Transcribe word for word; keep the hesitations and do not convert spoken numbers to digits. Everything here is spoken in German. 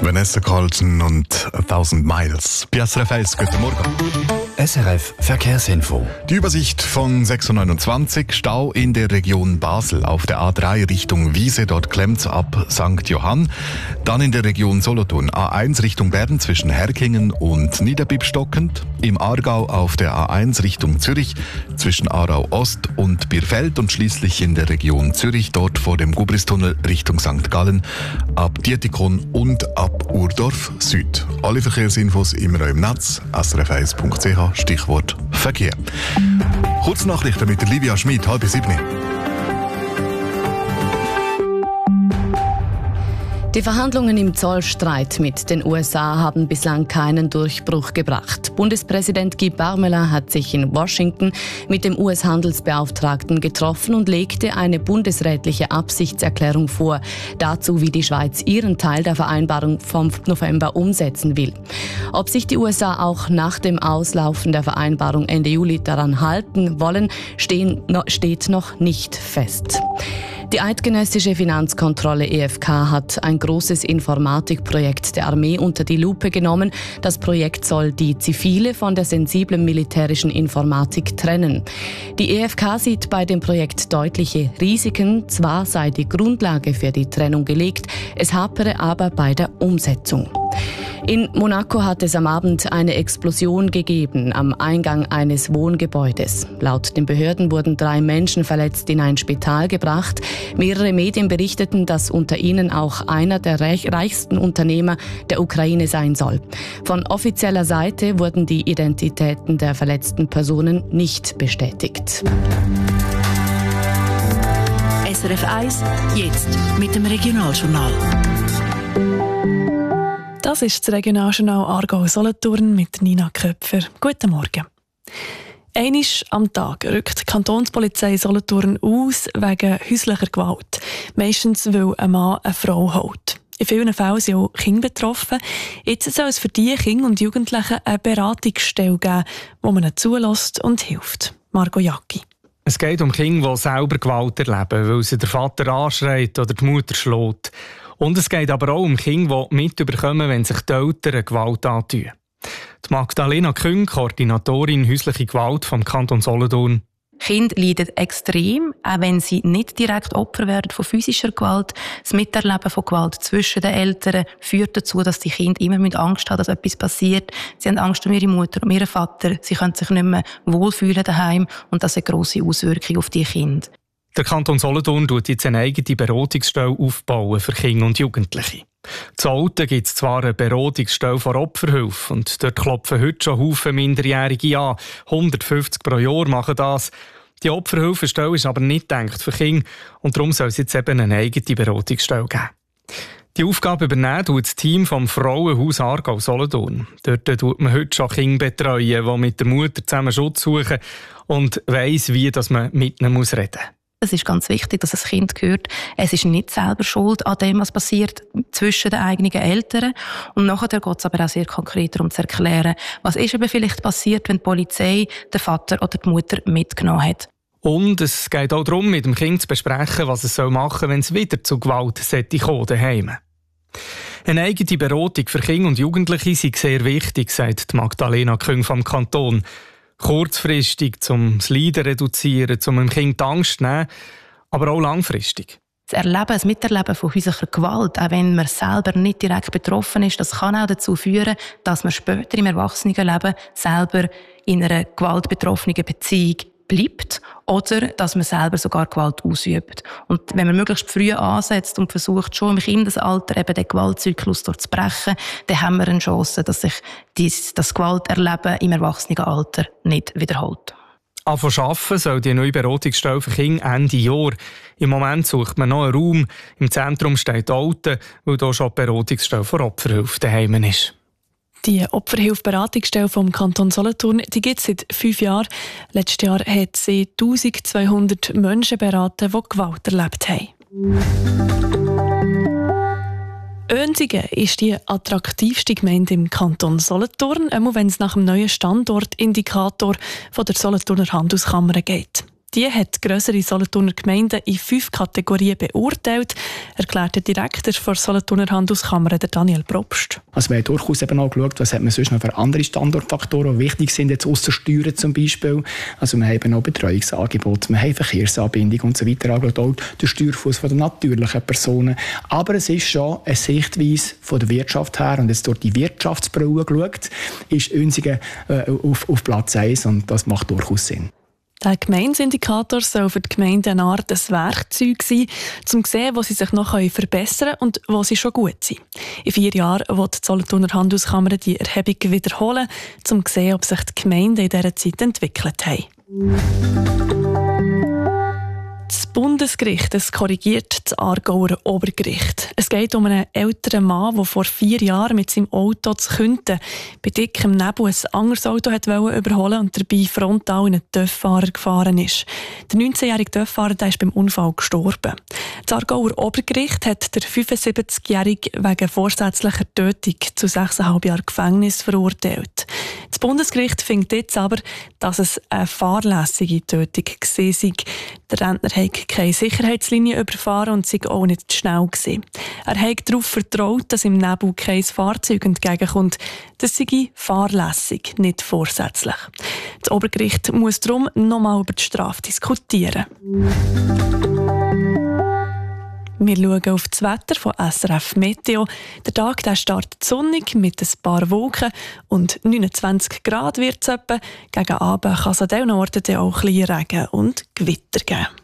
Vanessa Carlton und A Thousand Miles. Bei S R F eins, guten Morgen. S R F Verkehrsinfo. Die Übersicht von sechs Uhr neunundzwanzig. Stau in der Region Basel auf der A drei Richtung Wiese, dort klemmt's ab Sankt Johann. Dann in der Region Solothurn A eins Richtung Bern zwischen Herkingen und Niederbipp stockend. Im Aargau auf der A eins Richtung Zürich zwischen Aarau Ost und Birfeld und schließlich in der Region Zürich, dort vor dem Gubristunnel Richtung Sankt Gallen ab Dietikon und ab Urdorf Süd. Alle Verkehrsinfos immer im Netz, s r f eins punkt c h, Stichwort Verkehr. Kurznachrichten mit der Livia Schmid, halb sieben. Die Verhandlungen im Zollstreit mit den U S A haben bislang keinen Durchbruch gebracht. Bundespräsident Guy Parmelin hat sich in Washington mit dem U S-Handelsbeauftragten getroffen und legte eine bundesrätliche Absichtserklärung vor, dazu, wie die Schweiz ihren Teil der Vereinbarung vom November umsetzen will. Ob sich die U S A auch nach dem Auslaufen der Vereinbarung Ende Juli daran halten wollen, stehen, steht noch nicht fest. Die eidgenössische Finanzkontrolle E F K hat ein großes Informatikprojekt der Armee unter die Lupe genommen. Das Projekt soll die zivile von der sensiblen militärischen Informatik trennen. Die E F K sieht bei dem Projekt deutliche Risiken. Zwar sei die Grundlage für die Trennung gelegt, es hapere aber bei der Umsetzung. In Monaco hat es am Abend eine Explosion gegeben am Eingang eines Wohngebäudes. Laut den Behörden wurden drei Menschen verletzt in ein Spital gebracht. Mehrere Medien berichteten, dass unter ihnen auch einer der reichsten Unternehmer der Ukraine sein soll. Von offizieller Seite wurden die Identitäten der verletzten Personen nicht bestätigt. S R F eins, jetzt mit dem Regionaljournal. Das ist das Regionaljournal Aargau-Solothurn mit Nina Köpfer. Guten Morgen. Einmal am Tag rückt die Kantonspolizei Solothurn aus wegen häuslicher Gewalt. Meistens, weil ein Mann eine Frau hält. In vielen Fällen sind auch Kinder betroffen. Jetzt soll es für diese Kinder und Jugendlichen eine Beratungsstelle geben, wo man ihnen zulässt und hilft. Margot Jacki. Es geht um Kinder, die selber Gewalt erleben, weil sie der Vater anschreit oder die Mutter schlägt. Und es geht aber auch um Kinder, die mitbekommen, wenn sich die Eltern Gewalt antun. Die Magdalena Küng, Koordinatorin häusliche Gewalt vom Kanton Solothurn. Kinder leiden extrem, auch wenn sie nicht direkt Opfer werden von physischer Gewalt. Das Miterleben von Gewalt zwischen den Eltern führt dazu, dass die Kinder immer Angst haben, dass etwas passiert. Sie haben Angst um ihre Mutter, um ihren Vater. Sie können sich nicht mehr wohlfühlen daheim und das hat grosse Auswirkungen auf die Kinder. Der Kanton Solothurn tut jetzt eine eigene Beratungsstelle aufbauen für Kinder und Jugendliche. Zu Olten gibt es zwar eine Beratungsstelle für Opferhilfe und dort klopfen heute schon Haufen Minderjährige an. hundertfünfzig pro Jahr machen das. Die Opferhilfestelle ist aber nicht gedacht für Kinder und darum soll es jetzt eben eine eigene Beratungsstelle geben. Die Aufgabe übernehmen tut das Team vom Frauenhaus Aargau-Solothurn. Dort tut man heute schon Kinder betreuen, die mit der Mutter zusammen Schutz suchen und weiss, wie dass man mit ihnen reden muss. Es ist ganz wichtig, dass das Kind hört, es ist nicht selber schuld an dem, was passiert zwischen den eigenen Eltern. Und nachher geht es aber auch sehr konkret darum zu erklären, was ist eben vielleicht passiert, wenn die Polizei den Vater oder die Mutter mitgenommen hat. Und es geht auch darum, mit dem Kind zu besprechen, was es machen soll, wenn es wieder zu Gewalt kommen daheim. Eine eigene Beratung für Kinder und Jugendliche ist sehr wichtig, sagt Magdalena Küng vom Kanton. Kurzfristig, um das Leiden zu reduzieren, um dem Kind die Angst zu nehmen, aber auch langfristig. Das Erleben, das Miterleben von häuslicher Gewalt, auch wenn man selber nicht direkt betroffen ist, das kann auch dazu führen, dass man später im Erwachsenenleben selber in einer gewaltbetroffenen Beziehung bleibt oder dass man selber sogar Gewalt ausübt. Und wenn man möglichst früh ansetzt und versucht, schon im Kindesalter eben den Gewaltzyklus durchzubrechen, dann haben wir eine Chance, dass sich dies, das Gewalterleben im Erwachsenenalter nicht wiederholt. Anfangen arbeiten soll die neue Beratungsstelle für Kinder Ende Jahr. Im Moment sucht man noch einen Raum. Im Zentrum steht Olten, weil hier schon die Beratungsstelle für Opferhilfe daheim ist. Die Opferhilfe-Beratungsstelle vom Kanton Solothurn gibt es seit fünf Jahren. Letztes Jahr hat sie eintausendzweihundert Menschen beraten, die Gewalt erlebt haben. Oensingen ist die attraktivste Gemeinde im Kanton Solothurn, auch wenn es nach dem neuen Standortindikator von der Solothurner Handelskammer geht. Die hat grössere Solothurner Gemeinden in fünf Kategorien beurteilt, erklärt der Direktor der Solothurner Handelskammer, der Daniel Probst. Also wir haben durchaus eben auch geschaut, was hat man sonst noch für andere Standortfaktoren, die wichtig sind, jetzt ausser Steuern zum Beispiel. Also wir haben eben auch Betreuungsangebote, wir haben Verkehrsanbindung und so weiter angeschaut, auch den Steuerfuss von den natürlichen Personen. Aber es ist schon eine Sichtweise von der Wirtschaft her und jetzt durch die Wirtschaftsbrille geschaut, ist Unsingen äh, auf, auf Platz eins und das macht durchaus Sinn. Der Gemeindeindikator soll für die Gemeinde eine Art ein Werkzeug sein, um zu sehen, wo sie sich noch verbessern können und wo sie schon gut sind. In vier Jahren wird die Solothurner Handelskammer die Erhebung wiederholen, um zu sehen, ob sich die Gemeinden in dieser Zeit entwickelt haben. Das Bundesgericht es korrigiert das Aargauer Obergericht. Es geht um einen älteren Mann, der vor vier Jahren mit seinem Auto zu Künten bei dickem Nebel ein anderes Auto wollte überholen und dabei frontal in einen Töfffahrer gefahren ist. Der neunzehnjährige Töfffahrer ist beim Unfall gestorben. Das Aargauer Obergericht hat der fünfundsiebzigjährige wegen vorsätzlicher Tötung zu sechseinhalb Jahren Gefängnis verurteilt. Das Bundesgericht findet jetzt aber, dass es eine fahrlässige Tötung war. Der Rentner hat keine Sicherheitslinie überfahren und sei auch nicht zu schnell gewesen. Er hat darauf vertraut, dass im Nebel kein Fahrzeug entgegenkommt. Das sei fahrlässig, nicht vorsätzlich. Das Obergericht muss darum nochmal über die Strafe diskutieren. Wir schauen auf das Wetter von S R F Meteo. Der Tag der startet sonnig mit ein paar Wolken und neunundzwanzig Grad wird es etwa. Gegen Abend kann es an diesen Orten auch ein bisschen Regen und Gewitter geben.